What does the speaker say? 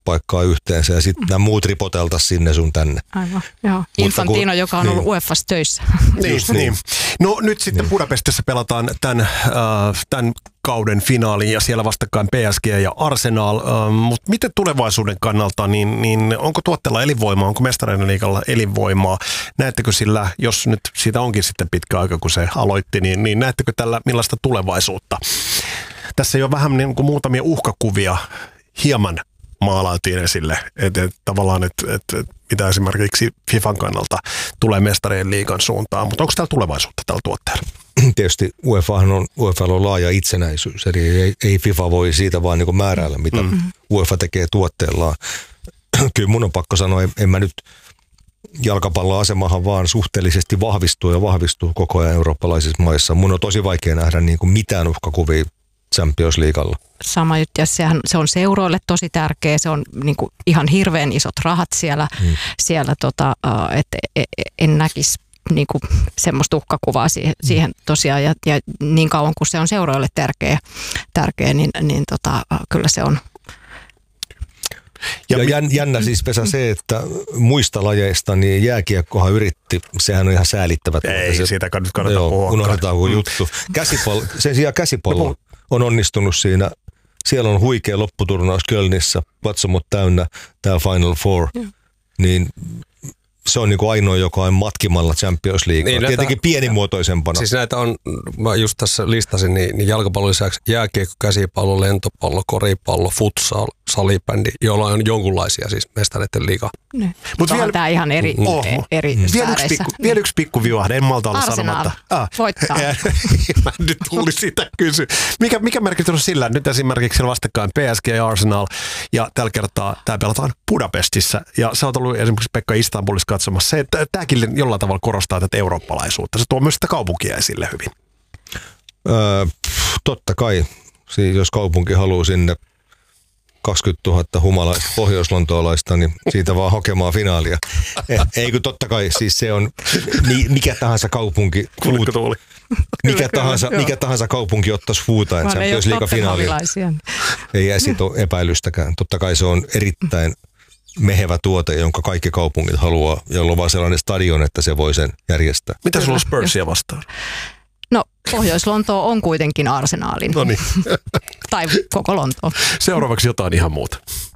paikkaa yhteensä ja sitten nämä muut ripoteltaisiin sinne sun tänne. Aivan, joo. Infantino, joka on ollut UEFAssa töissä. Niin. No nyt sitten Budapestissa pelataan tämän kauden finaali ja siellä vastakkain PSG ja Arsenal, mutta miten tulevaisuuden kannalta, niin onko tuotteella elinvoimaa, onko Mestareiden liigalla elinvoimaa? Näettekö sillä, jos nyt siitä onkin sitten pitkä aika, kun se aloitti, niin näettekö tällä millaista tulevaisuutta? Tässä jo vähän niin kuin muutamia uhkakuvia hieman maalaatiin esille, että tavallaan, että mitä esimerkiksi FIFAn kannalta tulee Mestarien liigan suuntaan, mutta onko täällä tulevaisuutta tällä tuotteella? Tietysti UEFAlla on laaja itsenäisyys, eli ei FIFA voi siitä vaan niin määräillä, mitä UEFA tekee tuotteellaan. Kyllä mun on pakko sanoa, en mä nyt jalkapallon asemahan vaan suhteellisesti vahvistuu koko ajan eurooppalaisissa maissa. Mun on tosi vaikea nähdä niin kuin mitään uhkakuvia Champions Leaguella. Sama juttu, ja se on seuroille tosi tärkeä, se on niin kuin ihan hirveän isot rahat siellä että en näkisi niin kuin semmoista uhkakuvaa siihen tosiaan, ja niin kauan kuin se on seuroille tärkeä niin kyllä se on. Ja jännä siis Vesa se, että muista lajeista niin jääkiekkohan yritti, sehän on ihan säälittävä. Ei, siitä kannata puhua. Unohdetaan kuin juttu. Sen sijaan käsipallo on onnistunut siinä. Siellä on huikea lopputurnaus Kölnissä, katsomot täynnä, tämä Final Four. Niin se on niin kuin ainoa, joka on matkimalla Champions League. Niin, tietenkin pienimuotoisempana. Siis näitä on, mä just tässä listasin, niin jalkapallon lisäksi jääkiekko, käsipallo, lentopallo, koripallo, futsal, salibändi, joilla on jonkunlaisia siis Mestareiden liiga. Mutta onhan tämä ihan eri sfääreissä. Vielä yksi pikku viuahde, en malta olla Arsenal sanomatta. voittaa. Mä nyt tuli sitä kysyä. Mikä merkitys on sillä? Nyt esimerkiksi siellä vastakkain PSG ja Arsenal, ja tällä kertaa tämä pelataan Budapestissa, ja sä oot ollut esimerkiksi Pekka Istanbulissa katsomassa se, että tämäkin jollain tavalla korostaa tätä eurooppalaisuutta. Se tuo myös sitä kaupunkia esille hyvin. Totta kai. Siis jos kaupunki haluaa sinne 20 000 humalaista pohjoislantoolaista, niin siitä vaan hakemaan finaalia. Ei kun totta kai, siis se on mikä tahansa kaupunki. Mikä tahansa kaupunki ottaisi fuutain Champions League finaalia. Ei siitä ole epäilystäkään. Totta kai se on erittäin mehevä tuote, jonka kaikki kaupungit haluaa, jolla on vaan sellainen stadion, että se voi sen järjestää. Mitä sulla on Spursia vastaan? No, Pohjois-Lontoo on kuitenkin Arsenalin. No niin. Tai koko Lontoo. Seuraavaksi jotain ihan muuta.